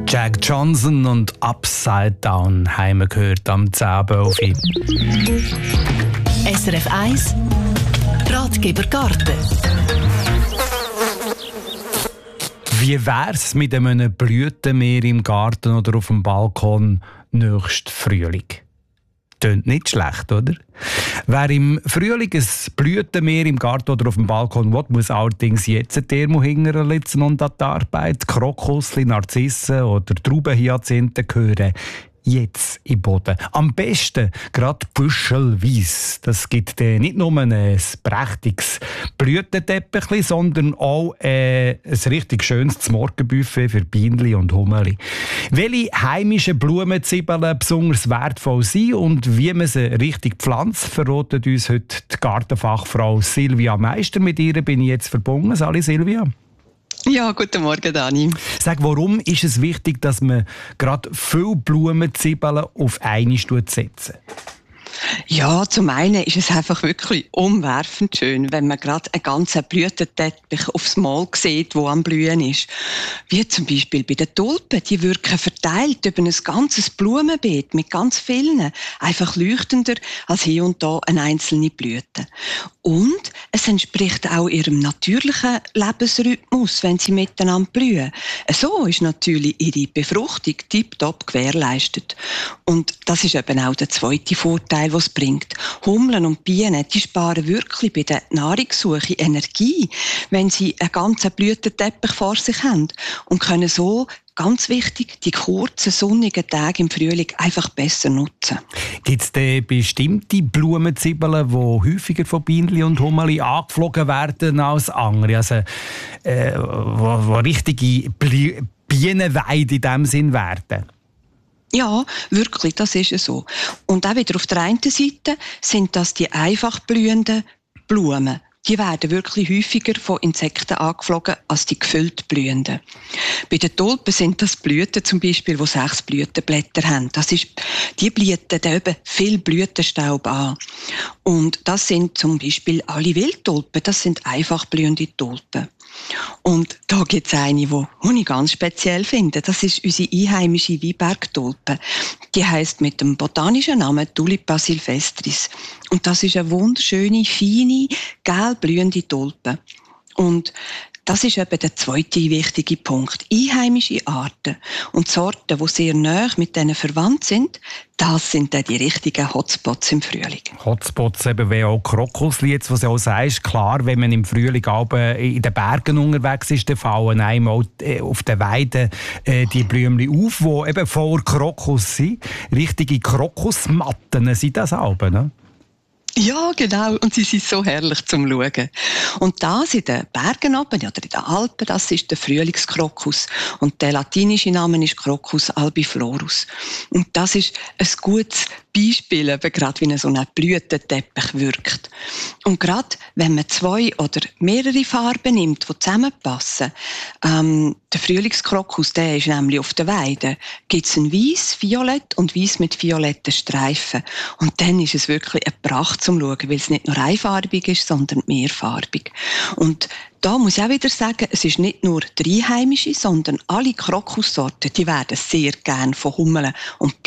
Jack Johnson und Upside Down haben wir gehört am 10 Uhr. SRF 1 Ratgeber Garten. Wie wär's mit einem Blütenmeer im Garten oder auf dem Balkon nächsten Frühling? Tönt nicht schlecht, oder? Wer im Frühling ein Blütenmeer im Garten oder auf dem Balkon will, muss allerdings jetzt ein Thermo hinterlitzen und an die Arbeit. Krokusli, Narzissen oder Traubenhyazinthen gehören jetzt im Boden. Am besten gerade büschelweise. Das gibt nicht nur ein prächtiges Blütenteppich, sondern auch ein richtig schönes Morgenbuffet für Bienenli und Hummeli. Welche heimischen Blumenzwiebeln besonders wertvoll sind und wie man sie richtig pflanzt, verratet uns heute die Gartenfachfrau Silvia Meister. Mit ihr bin ich jetzt verbunden. Sali Silvia. Ja, guten Morgen, Dani. Sag, warum ist es wichtig, dass man gerade viele Blumenzwiebeln auf einmal setzt? Ja, zum einen ist es einfach wirklich umwerfend schön, wenn man gerade einen ganzen Blütenteppich aufs Mal sieht, der am Blühen ist. Wie zum Beispiel bei den Tulpen. Die wirken verteilt über ein ganzes Blumenbeet mit ganz vielen. Einfach leuchtender als hier und da eine einzelne Blüte. Und es entspricht auch ihrem natürlichen Lebensrhythmus, wenn sie miteinander blühen. So ist natürlich ihre Befruchtung tiptop gewährleistet. Und das ist eben auch der zweite Vorteil, was es bringt. Hummeln und Bienen, die sparen wirklich bei der Nahrungssuche Energie, wenn sie einen ganzen Blütenteppich vor sich haben und können so, ganz wichtig, die kurzen, sonnigen Tage im Frühling einfach besser nutzen. Gibt es denn bestimmte Blumenzwiebeln, die häufiger von Bienenli und Hummeli angeflogen werden als andere? Also, wo richtige Bienenweide in diesem Sinn werden? Ja, wirklich, das ist so. Und auch wieder auf der einen Seite sind das die einfach blühenden Blumen. Die werden wirklich häufiger von Insekten angeflogen als die gefüllt blühenden. Bei den Tulpen sind das Blüten zum Beispiel, die 6 Blütenblätter haben. Die bieten eben viel Blütenstaub an. Und das sind zum Beispiel alle Wildtulpen, das sind einfach blühende Tulpen. Und da gibt es eine, die ich ganz speziell finde. Das ist unsere einheimische Weinbergtulpe. Die heisst mit dem botanischen Namen Tulipa sylvestris. Und das ist eine wunderschöne, feine, gelb-blühende Tulpe. Und das ist eben der zweite wichtige Punkt. Einheimische Arten und Sorten, die sehr nahe mit denen verwandt sind, das sind dann die richtigen Hotspots im Frühling. Hotspots eben wie auch Krokusli, jetzt, was du auch sagst, klar, wenn man im Frühling in den Bergen unterwegs ist, dann fallen einem auch auf den Weiden die Blümchen auf, die eben voller Krokus sind. Richtige Krokusmatten sind das auch, ne? Ja, genau. Und sie sind so herrlich zum Schauen. Und das in den Bergen oben, oder in den Alpen, das ist der Frühlingskrokus. Und der latinische Name ist Crocus albiflorus. Und das ist ein gutes Beispiel, eben gerade wie so ein Blütenteppich wirkt. Und gerade wenn man 2 oder mehrere Farben nimmt, die zusammenpassen, der Frühlingskrokus, der ist nämlich auf der Weide, gibt es ein Weiss, Violett und Weiss mit violetten Streifen. Und dann ist es wirklich eine Pracht zum Schauen, weil es nicht nur einfarbig ist, sondern mehrfarbig. Und da muss ich auch wieder sagen, es ist nicht nur die einheimische, sondern alle Krokussorten, die werden sehr gern von Hummeln und